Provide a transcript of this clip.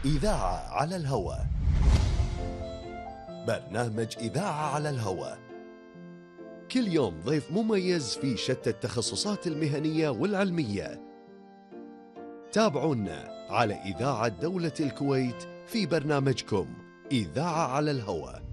إذاعة على الهواء. برنامج إذاعة على الهواء، كل يوم ضيف مميز في شتى التخصصات المهنية والعلمية. تابعونا على إذاعة دولة الكويت في برنامجكم إذاعة على الهواء.